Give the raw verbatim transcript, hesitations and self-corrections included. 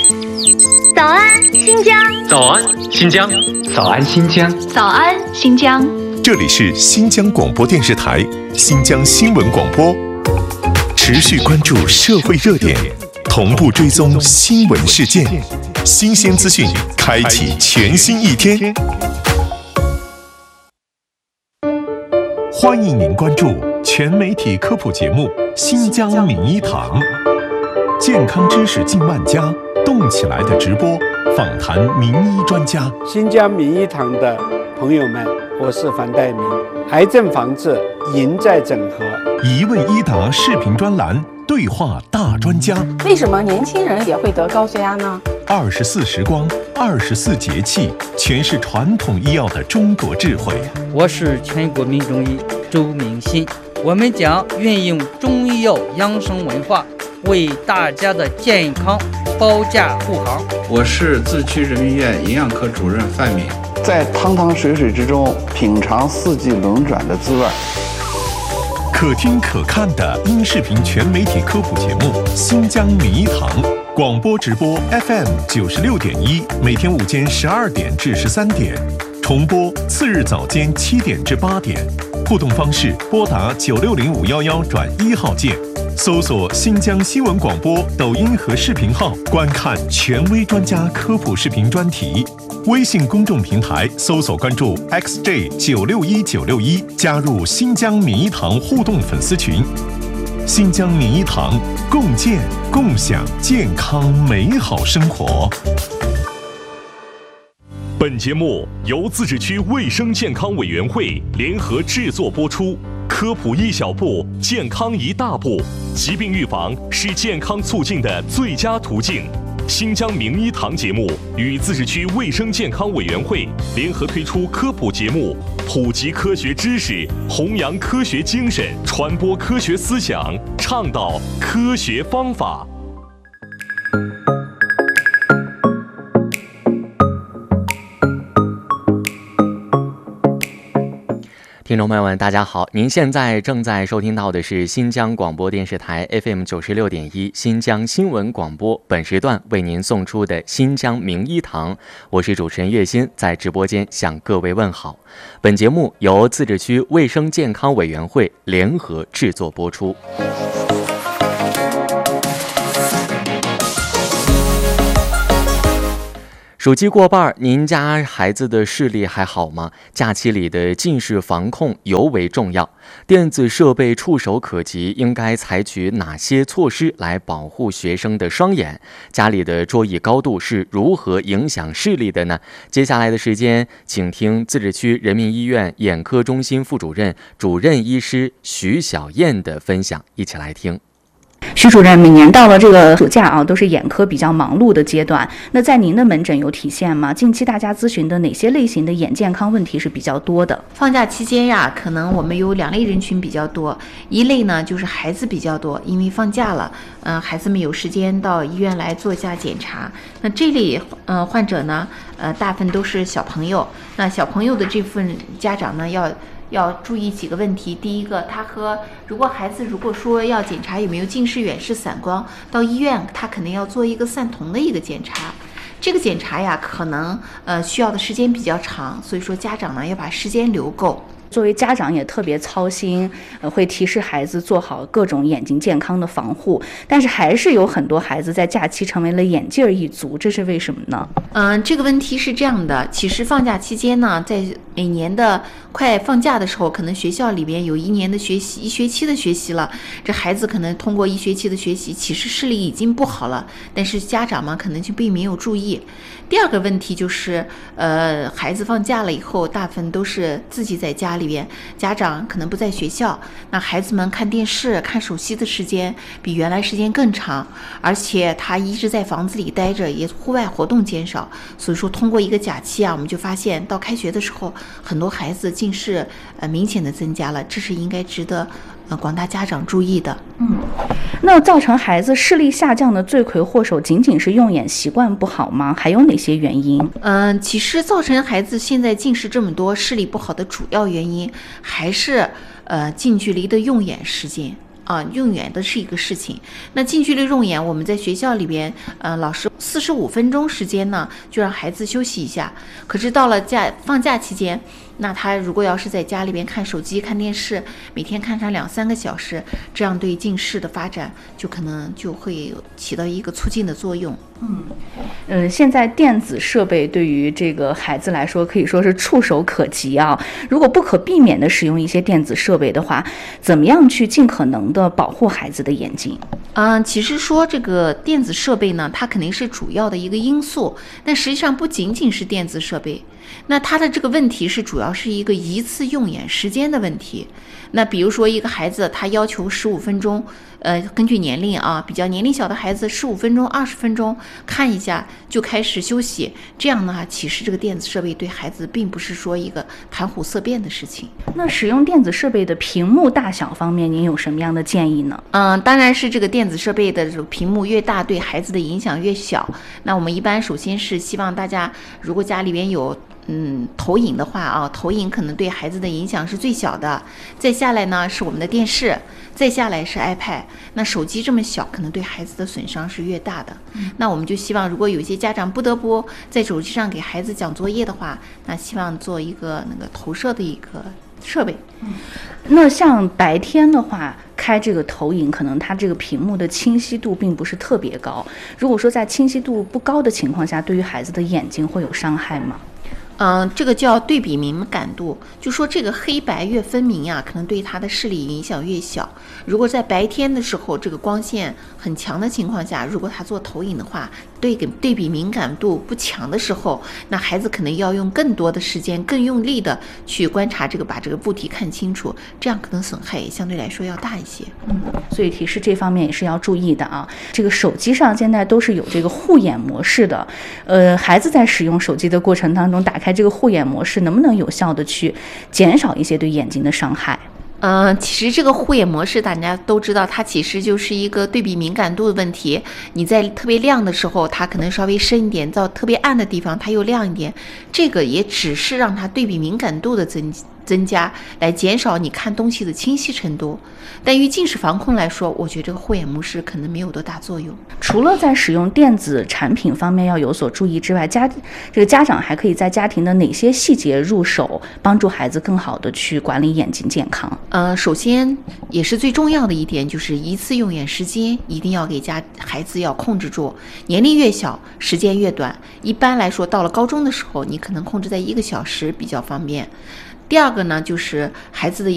早安，新疆！ 早安，新疆！ 早安，新疆！ 早安，新疆！ 这里是新疆广播电视台新疆新闻广播，持续关注社会热点，同步追踪新闻事件，新鲜资讯，开启全新一天。欢迎您关注全媒体科普节目《新疆名医堂》，健康知识近万家，动起来的直播，访谈名医专家。 新疆名医堂的朋友们，我是樊岱明。癌症防治赢在整合， 一问一答视频专栏，对话大专家。 为什么年轻人也会得高血压呢？ 二十四时光，二十四节气，全是传统医药的中国智慧。 我是全国名中医周明新，我们将运用中医药养生文化，为大家的健康保驾护航。 我是自区人民医院营养科主任范敏， 在汤汤水水之中品尝四季轮转的滋味。 可听可看的音视频全媒体科普节目《新疆名医堂》，广播直播 F M 九十六点一，每天午间十二点至十三点，重播次日早间七点至八点。互动方式：拨打九六零五幺幺转一号键，搜索新疆新闻广播抖音和视频号，观看权威专家科普视频专题。微信公众平台搜索关注 X J 九六一九六一，加入新疆名医堂互动粉丝群。新疆名医堂，共建共享健康美好生活。 本节目由自治区卫生健康委员会联合制作播出。科普一小步，健康一大步。疾病预防是健康促进的最佳途径。新疆名医堂节目与自治区卫生健康委员会联合推出科普节目，普及科学知识，弘扬科学精神，传播科学思想，倡导科学方法。 听众朋友们，大家好！您现在正在收听到的是新疆广播电视台 F M 九十六点一新疆新闻广播，本时段为您送出的新疆名医堂，我是主持人岳鑫，在直播间向各位问好。本节目由自治区卫生健康委员会联合制作播出。暑期过半，您家孩子的视力还好吗？假期里的近视防控尤为重要。电子设备触手可及，应该采取哪些措施来保护学生的双眼？家里的桌椅高度是如何影响视力的呢？接下来的时间，请听自治区人民医院眼科中心副主任、主任医师徐小燕的分享，一起来听。 徐主任，每年到了这个暑假啊，都是眼科比较忙碌的阶段。那在您的门诊有体现吗？近期大家咨询的哪些类型的眼健康问题是比较多的？ 放假期间呀，可能我们有两类人群比较多。一类呢，就是孩子比较多，因为放假了，嗯、呃，孩子们有时间到医院来做一下检查。那这类呃患者呢，呃，大部分都是小朋友。那小朋友的这份家长呢，要。要注意几个问题。第一个，他和如果孩子如果说要检查有没有近视、远视、散光，到医院他肯定要做一个散瞳的一个检查。这个检查呀，可能呃需要的时间比较长，所以说家长呢要把时间留够。 作为家长也特别操心，呃，会提示孩子做好各种眼睛健康的防护，但是还是有很多孩子在假期成为了眼镜一族，这是为什么呢？ 嗯、呃，这个问题是这样的，其实放假期间呢，在每年的快放假的时候，可能学校里边有一年的学习，一学期的学习了，这孩子可能通过一学期的学习，其实视力已经不好了，但是家长们可能就并没有注意。第二个问题就是，呃，孩子放假了以后，大部分都是自己在家里边，家长可能不在学校，那孩子们看电视、看手机的时间比原来时间更长，而且他一直在房子里待着，也户外活动减少，所以说通过一个假期啊，我们就发现到开学的时候，很多孩子近视呃明显的增加了，这是应该值得呃广大家长注意的。 嗯，那造成孩子视力下降的罪魁祸首仅仅是用眼习惯不好吗？还有哪些原因？ 嗯、呃，其实造成孩子现在近视这么多、视力不好的主要原因还是呃近距离的用眼时间。 啊，用眼的是一个事情。那近距离用眼，我们在学校里边，呃，老师四十五分钟时间呢，就让孩子休息一下。可是到了假放假期间，那他如果要是在家里边看手机、看电视，每天看上两三个小时，这样对近视的发展就可能就会起到一个促进的作用。 嗯，呃，现在电子设备对于这个孩子来说可以说是触手可及啊。如果不可避免的使用一些电子设备的话，怎么样去尽可能的保护孩子的眼睛？ 嗯，其实说这个电子设备呢，它肯定是主要的一个因素，但实际上不仅仅是电子设备，那它的这个问题是主要是一个一次用眼时间的问题。那比如说一个孩子他要求十五分钟，呃，根据年龄啊，比较年龄小的孩子十五分钟、二十分钟看一下就开始休息，这样呢，其实这个电子设备对孩子并不是说一个谈虎色变的事情。 那使用电子设备的屏幕大小方面，您有什么样的建议呢？ 嗯，当然是这个电子设备的这个屏幕越大，对孩子的影响越小。那我们一般首先是希望大家，如果家里边有嗯，投影的话啊，投影可能对孩子的影响是最小的。再下来呢是我们的电视，再下来是 iPad。那手机这么小，可能对孩子的损伤是越大的。嗯、那我们就希望，如果有些家长不得不在手机上给孩子讲作业的话，那希望做一个那个投射的一个设备。 嗯、那像白天的话，开这个投影，可能它这个屏幕的清晰度并不是特别高。如果说在清晰度不高的情况下，对于孩子的眼睛会有伤害吗？ 嗯，这个叫对比敏感度，就说这个黑白越分明呀、啊，可能对他的视力影响越小。如果在白天的时候，这个光线很强的情况下，如果他做投影的话，对对比敏感度不强的时候，那孩子可能要用更多的时间、更用力的去观察这个，把这个物体看清楚，这样可能损害也相对来说要大一些。 嗯，所以提示这方面也是要注意的啊。这个手机上现在都是有这个护眼模式的，呃，孩子在使用手机的过程当中，打开这个护眼模式，能不能有效的去减少一些对眼睛的伤害？ 嗯、呃，其实这个护眼模式大家都知道，它其实就是一个对比敏感度的问题。你在特别亮的时候，它可能稍微深一点；到特别暗的地方，它又亮一点。这个也只是让它对比敏感度的增增加，来减少你看东西的清晰程度。但于近视防控来说，我觉得这个护眼模式可能没有多大作用。 除了在使用电子产品方面要有所注意之外，家这个家长还可以在家庭的哪些细节入手，帮助孩子更好的去管理眼睛健康？ 呃，首先也是最重要的一点，就是一次用眼时间一定要给家孩子要控制住，年龄越小，时间越短。一般来说，到了高中的时候，你可能控制在一个小时比较方便。第二个呢，就是孩子的